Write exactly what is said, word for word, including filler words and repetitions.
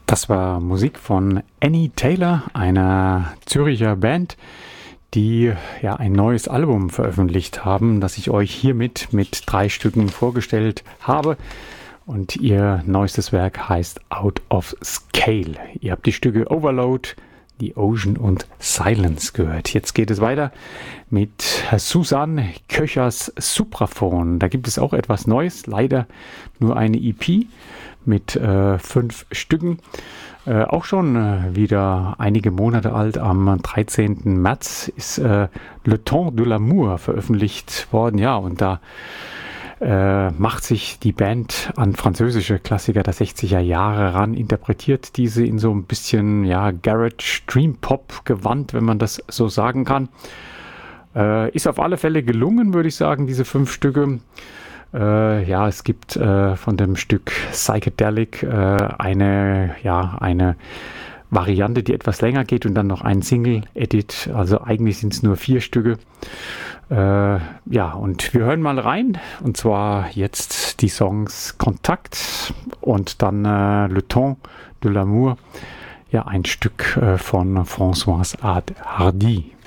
Das war Musik von Annie Taylor, einer Züricher Band, die ja ein neues Album veröffentlicht haben, das ich euch hiermit mit drei Stücken vorgestellt habe. Und ihr neuestes Werk heißt Out of Scale. Ihr habt die Stücke Overload, The Ocean und Silence gehört. Jetzt geht es weiter mit Susanne Köchers Supraphon. Da gibt es auch etwas Neues, leider nur eine E P mit äh, fünf Stücken. Äh, auch schon äh, wieder einige Monate alt. Am dreizehnten März ist äh, Le Temps de l'Amour veröffentlicht worden. Ja, und da äh, macht sich die Band an französische Klassiker der sechziger Jahre ran, interpretiert diese in so ein bisschen ja, Garage Dream Pop Gewand, wenn man das so sagen kann. Äh, ist auf alle Fälle gelungen, würde ich sagen, diese fünf Stücke. Äh, ja, es gibt äh, von dem Stück Psychedelic äh, eine, ja, eine Variante, die etwas länger geht und dann noch ein Single-Edit. Also eigentlich sind es nur vier Stücke. Äh, ja, und wir hören mal rein. Und zwar jetzt die Songs Kontakt und dann äh, Le Temps de l'Amour. Ja, ein Stück äh, von Françoise Hardy.